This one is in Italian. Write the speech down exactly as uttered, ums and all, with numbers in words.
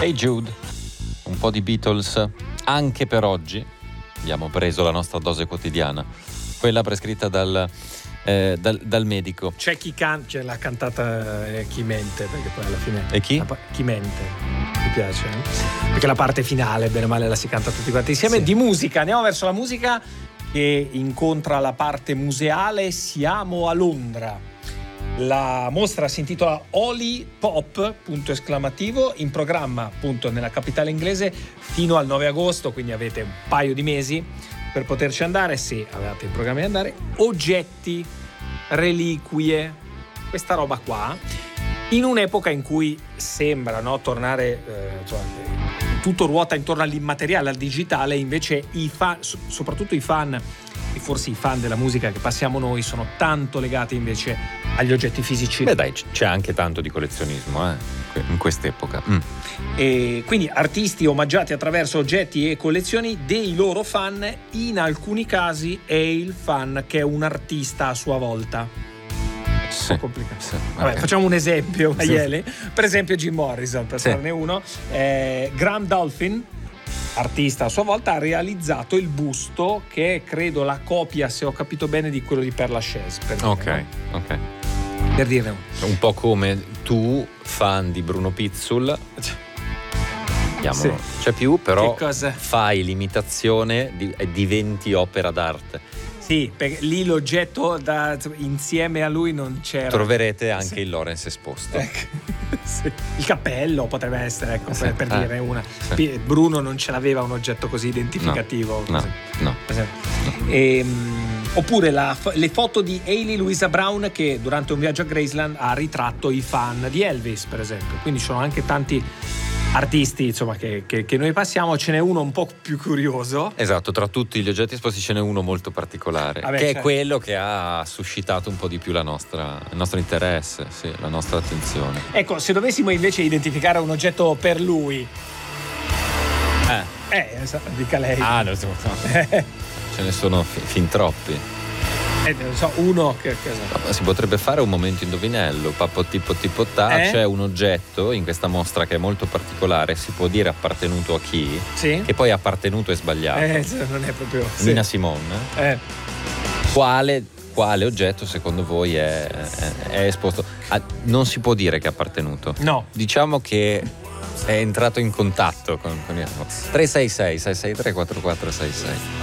Hey Jude, un po' di Beatles anche per oggi. Abbiamo preso la nostra dose quotidiana, quella prescritta dal, eh, dal, dal medico. C'è chi canta, c'è la cantata eh, Chi mente, perché poi alla fine. E chi? La, chi mente, mi piace? Eh? Perché la parte finale, bene o male, la si canta tutti quanti insieme. Sì. Di musica, andiamo verso la musica che incontra la parte museale. Siamo a Londra. La mostra si intitola Holy Pop, punto esclamativo, in programma appunto nella capitale inglese fino al nove agosto, quindi avete un paio di mesi per poterci andare, se avete in programma di andare. Oggetti, reliquie, questa roba qua, in un'epoca in cui sembra, no, tornare, eh, insomma, tutto ruota intorno all'immateriale, al digitale, invece i fan, soprattutto i fan, e forse i fan della musica che passiamo noi, sono tanto legati invece agli oggetti fisici. Beh dai, c'è anche tanto di collezionismo eh, in quest'epoca. Mm. E quindi artisti omaggiati attraverso oggetti e collezioni dei loro fan. In alcuni casi è il fan che è un artista a sua volta. Sì, complicato. sì, Vabbè, okay. facciamo un esempio, Sì. Aiele. Per esempio Jim Morrison, per Sì. farne uno. eh, Graham Dolphin, artista a sua volta, ha realizzato il busto che è, credo, la copia, se ho capito bene, di quello di Père Lachaise, per dire, Ok, no? ok. Per dire uno. Un po' come tu, fan di Bruno Pizzul, Sì. c'è più, però Che cosa? fai l'imitazione di, e diventi opera d'arte. Sì, perché lì l'oggetto da, insieme a lui non c'era. Troverete anche Sì. il Lawrence esposto. Ecco. Sì. Il cappello potrebbe essere, ecco, Sì. per, per Ah. dire una. Sì. Bruno non ce l'aveva un oggetto così identificativo. No, così. no. Per esempio. Ehm, oppure la, le foto di Hayley Louisa Brown, che durante un viaggio a Graceland ha ritratto i fan di Elvis, per esempio. Quindi ci sono anche tanti artisti, insomma, che, che, che noi passiamo. Ce n'è uno un po' più curioso. Esatto, tra tutti gli oggetti esposti ce n'è uno molto particolare, Vabbè, che certo. è quello che ha suscitato un po' di più la nostra, il nostro interesse, sì, la nostra attenzione. Ecco, se dovessimo invece identificare un oggetto per lui, Eh, eh, dica lei. ah, no, ce ne sono fi- fin troppi. Eh, non so, uno che, che so. Si potrebbe fare un momento indovinello, pappo tipo tipo ta, Eh? c'è un oggetto in questa mostra che è molto particolare, si può dire appartenuto a chi, Sì? che poi appartenuto è sbagliato. Eh, cioè, non è proprio. Sì. Nina Simone, Eh. quale, quale oggetto secondo voi è, è, è esposto? Ah, non si può dire che è appartenuto. No. Diciamo che è entrato in contatto con, con il tre sei sei sei sei tre quattro quattro sei sei.